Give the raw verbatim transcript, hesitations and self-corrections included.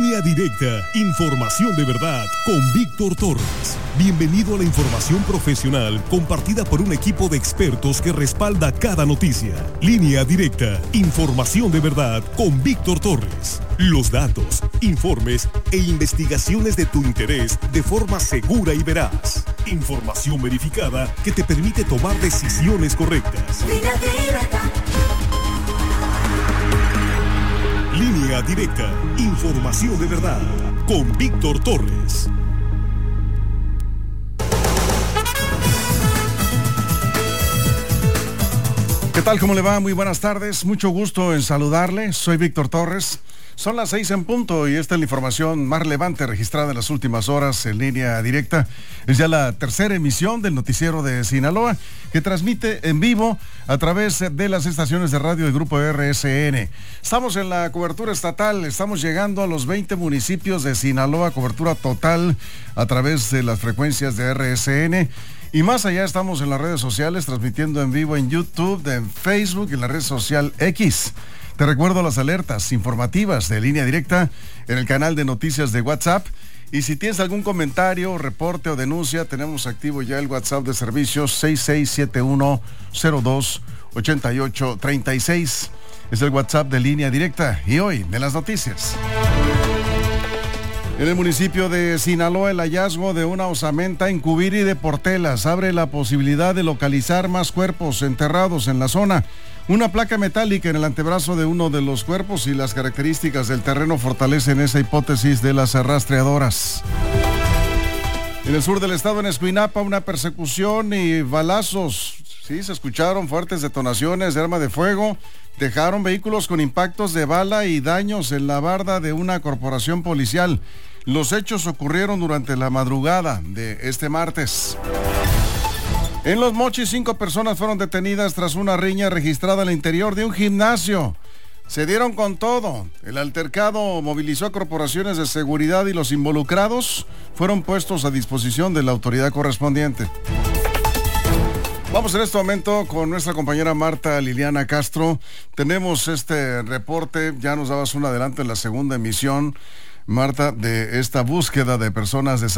Línea Directa, información de verdad con Víctor Torres. Bienvenido a la información profesional compartida por un equipo de expertos que respalda cada noticia. Línea Directa, información de verdad con Víctor Torres. Los datos, informes e investigaciones de tu interés de forma segura y veraz. Información verificada que te permite tomar decisiones correctas. Línea Directa. Línea Directa, información de verdad, con Víctor Torres. ¿Qué tal? ¿Cómo le va? Muy buenas tardes. Mucho gusto en saludarle. Soy Víctor Torres. Son las seis en punto y esta es la información más relevante registrada en las últimas horas en Línea Directa. Es ya la tercera emisión del noticiero de Sinaloa que transmite en vivo a través de las estaciones de radio del Grupo R S N. Estamos en la cobertura estatal, estamos llegando a los veinte municipios de Sinaloa, cobertura total a través de las frecuencias de R S N. Y más allá estamos en las redes sociales, transmitiendo en vivo en YouTube, en Facebook y en la red social X. Te recuerdo las alertas informativas de Línea Directa en el canal de noticias de WhatsApp. Y si tienes algún comentario, reporte o denuncia, tenemos activo ya el WhatsApp de servicios seis seis siete uno cero dos ocho ocho tres seis. Es el WhatsApp de Línea Directa. Y hoy, de las noticias. En el municipio de Sinaloa, el hallazgo de una osamenta en Cubiri de Portelas abre la posibilidad de localizar más cuerpos enterrados en la zona. Una placa metálica en el antebrazo de uno de los cuerpos y las características del terreno fortalecen esa hipótesis de las rastreadoras. En el sur del estado, en Escuinapa, una persecución y balazos. Sí, se escucharon fuertes detonaciones de arma de fuego. Dejaron vehículos con impactos de bala y daños en la barda de una corporación policial. Los hechos ocurrieron durante la madrugada de este martes. En Los Mochis, cinco personas fueron detenidas tras una riña registrada al interior de un gimnasio. Se dieron con todo. El altercado movilizó a corporaciones de seguridad y los involucrados fueron puestos a disposición de la autoridad correspondiente. Vamos en este momento con nuestra compañera Marta Liliana Castro. Tenemos este reporte, ya nos dabas un adelanto en la segunda emisión, Marta, de esta búsqueda de personas desaparecidas.